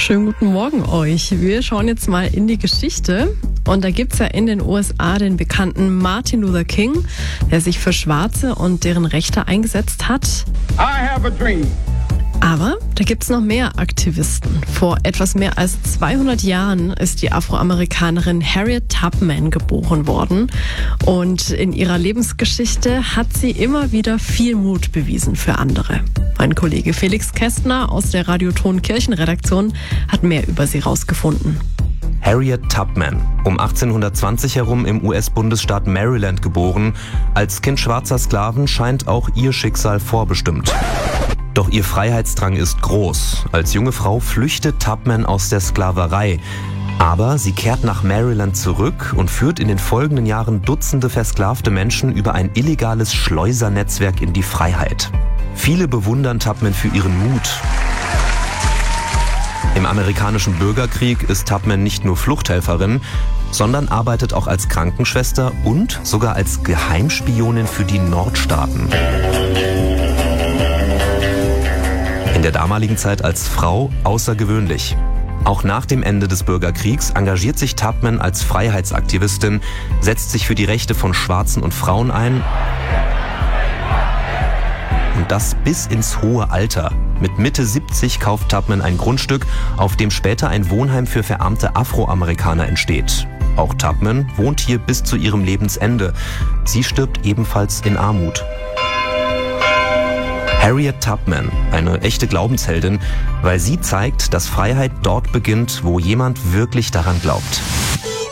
Schönen guten Morgen euch. Wir schauen jetzt mal in die Geschichte. Und da gibt's ja in den USA den bekannten Martin Luther King, der sich für Schwarze und deren Rechte eingesetzt hat. I have a dream. Aber da gibt's noch mehr Aktivisten. Vor etwas mehr als 200 Jahren ist die Afroamerikanerin Harriet Tubman geboren worden. Und in ihrer Lebensgeschichte hat sie immer wieder viel Mut bewiesen für andere. Mein Kollege Felix Kästner aus der Radioton Kirchenredaktion hat mehr über sie rausgefunden. Harriet Tubman, um 1820 herum im US-Bundesstaat Maryland geboren. Als Kind schwarzer Sklaven scheint auch ihr Schicksal vorbestimmt. Doch ihr Freiheitsdrang ist groß. Als junge Frau flüchtet Tubman aus der Sklaverei. Aber sie kehrt nach Maryland zurück und führt in den folgenden Jahren Dutzende versklavte Menschen über ein illegales Schleusernetzwerk in die Freiheit. Viele bewundern Tubman für ihren Mut. Im amerikanischen Bürgerkrieg ist Tubman nicht nur Fluchthelferin, sondern arbeitet auch als Krankenschwester und sogar als Geheimspionin für die Nordstaaten. In der damaligen Zeit als Frau außergewöhnlich. Auch nach dem Ende des Bürgerkriegs engagiert sich Tubman als Freiheitsaktivistin, setzt sich für die Rechte von Schwarzen und Frauen ein. Und das bis ins hohe Alter. Mit Mitte 70 kauft Tubman ein Grundstück, auf dem später ein Wohnheim für verarmte Afroamerikaner entsteht. Auch Tubman wohnt hier bis zu ihrem Lebensende. Sie stirbt ebenfalls in Armut. Harriet Tubman, eine echte Glaubensheldin, weil sie zeigt, dass Freiheit dort beginnt, wo jemand wirklich daran glaubt.